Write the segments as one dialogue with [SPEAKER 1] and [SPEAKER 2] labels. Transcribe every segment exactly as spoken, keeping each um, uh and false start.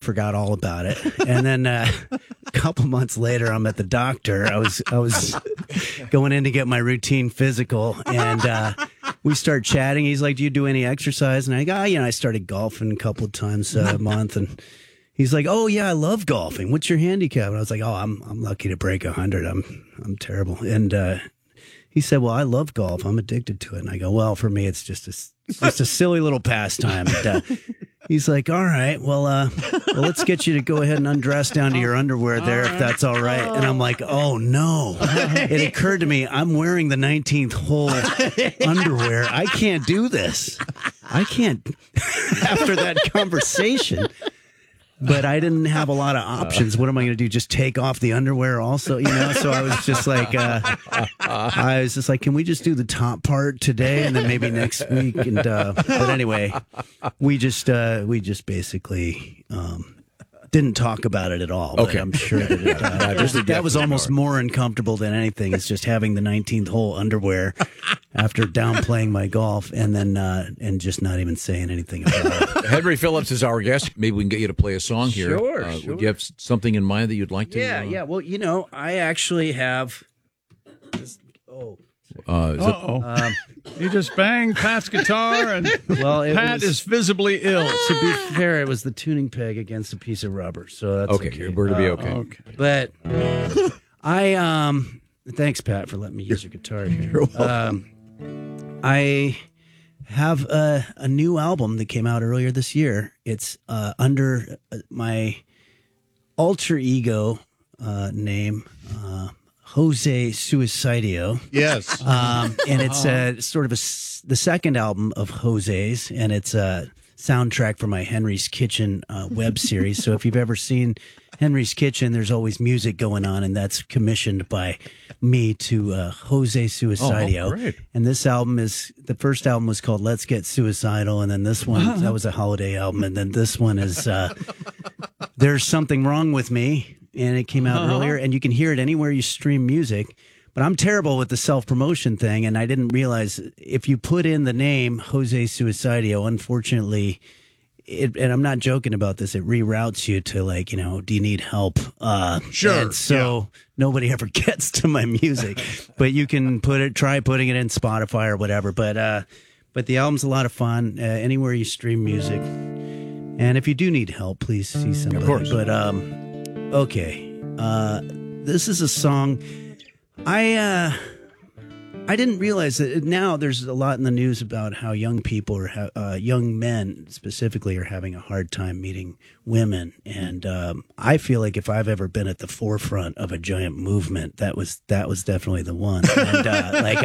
[SPEAKER 1] forgot all about it. And then uh, a couple months later, I'm at the doctor. I was I was going in to get my routine physical, and uh, we start chatting. He's like, "Do you do any exercise?" And I go, oh, "You know, I started golfing a couple of times a month." And he's like, "Oh yeah, I love golfing. What's your handicap?" And I was like, "Oh, I'm I'm lucky to break a hundred. I'm I'm terrible." And uh, he said, "Well, I love golf. I'm addicted to it." And I go, "Well, for me, it's just a it's just a silly little pastime." And, uh, he's like, "All right, well, uh, well, let's get you to go ahead and undress down to your underwear there, if that's all right." And I'm like, "Oh no!" It occurred to me, I'm wearing the nineteenth hole underwear. I can't do this. I can't. After that conversation. But I didn't have a lot of options. What am I going to do? Just take off the underwear also, you know? So I was just like, uh, I was just like, can we just do the top part today and then maybe next week? And uh, but anyway, we just uh, we just basically um, didn't talk about it at all. But
[SPEAKER 2] Okay.
[SPEAKER 1] I'm sure that it, uh, that was almost more uncomfortable than anything. It's just having the nineteenth hole underwear after downplaying my golf and then uh, and just not even saying anything about it.
[SPEAKER 2] Henry Phillips is our guest. Maybe we can get you to play a song here.
[SPEAKER 1] Sure,
[SPEAKER 2] Uh,
[SPEAKER 1] sure.
[SPEAKER 2] Would you have s- something in mind that you'd like to?
[SPEAKER 1] Yeah,
[SPEAKER 2] uh,
[SPEAKER 1] yeah. Well, you know, I actually have. This, oh,
[SPEAKER 2] Uh, is it-
[SPEAKER 3] Uh-oh.
[SPEAKER 1] um,
[SPEAKER 3] You just banged Pat's guitar, and
[SPEAKER 1] well, it
[SPEAKER 3] Pat
[SPEAKER 1] was,
[SPEAKER 3] is visibly ill.
[SPEAKER 1] to be fair, it was the tuning peg against a piece of rubber, so that's
[SPEAKER 2] okay,
[SPEAKER 1] okay.
[SPEAKER 2] we're to be
[SPEAKER 1] Uh,
[SPEAKER 2] okay.
[SPEAKER 3] Okay.
[SPEAKER 1] But I um, thanks, Pat, for letting me use your guitar here. Um, I have a, a new album that came out earlier this year. It's uh, under uh, my alter ego uh, name, uh, Jose Suicidio.
[SPEAKER 4] Yes.
[SPEAKER 1] Um, and it's uh, sort of a s the second album of Jose's, and it's a soundtrack for my Henry's Kitchen uh, web series. So if you've ever seen Henry's Kitchen, there's always music going on, and that's commissioned by me to uh, Jose Suicidio.
[SPEAKER 2] Oh, great.
[SPEAKER 1] And this album is, the first album was called Let's Get Suicidal, and then this one, that was a holiday album, and then this one is uh, There's Something Wrong With Me, and it came out earlier, and you can hear it anywhere you stream music. But I'm terrible with the self-promotion thing, and I didn't realize if you put in the name Jose Suicidio, unfortunately, it, and I'm not joking about this, it reroutes you to, like, you know, do you need help? Uh,
[SPEAKER 4] Sure,
[SPEAKER 1] and so nobody ever gets to my music. But you can put it, try putting it in Spotify or whatever. But uh, but the album's a lot of fun, uh, anywhere you stream music. And if you do need help, please see somebody.
[SPEAKER 2] Of course.
[SPEAKER 1] But, um, okay, uh, this is a song... I uh, I didn't realize that now there's a lot in the news about how young people or ha- uh, young men specifically are having a hard time meeting women, and um, I feel like if I've ever been at the forefront of a giant movement, that was that was definitely the one. And uh, like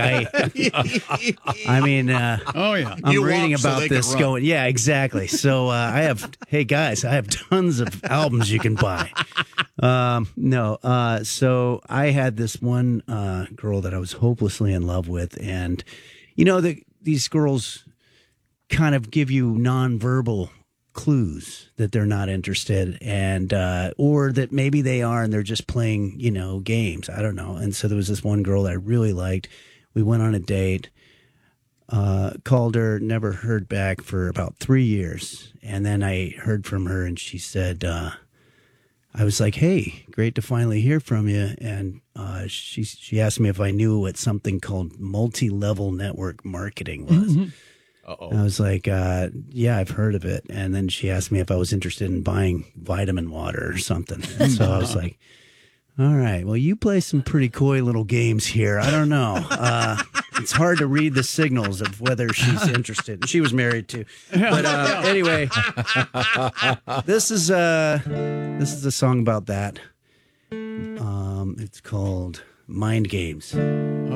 [SPEAKER 1] I, I mean, uh,
[SPEAKER 3] Oh, yeah.
[SPEAKER 1] I'm
[SPEAKER 4] You
[SPEAKER 1] reading
[SPEAKER 4] walk so
[SPEAKER 1] about
[SPEAKER 4] they can
[SPEAKER 1] this
[SPEAKER 4] run.
[SPEAKER 1] going, yeah, exactly. So uh, I have, hey guys, I have tons of albums you can buy. Um, no, uh, so I had this one uh, girl that I was hopelessly in love with, and you know that these girls kind of give you nonverbal clues that they're not interested, and uh, or that maybe they are, and they're just playing, you know, games. I don't know. And so there was this one girl that I really liked. We went on a date. Uh, called her, never heard back for about three years. And then I heard from her and she said, uh, I was like, hey, great to finally hear from you. And uh, she, she asked me if I knew what something called multi-level network marketing was.
[SPEAKER 2] Uh-oh.
[SPEAKER 1] I was like, uh, yeah, I've heard of it. And then she asked me if I was interested in buying vitamin water or something. And so I was like, all right, well, you play some pretty coy little games here. I don't know. Uh, it's hard to read the signals of whether she's interested. She was married too. But uh, anyway, this is, uh, this is a song about that. Um, it's called Mind Games.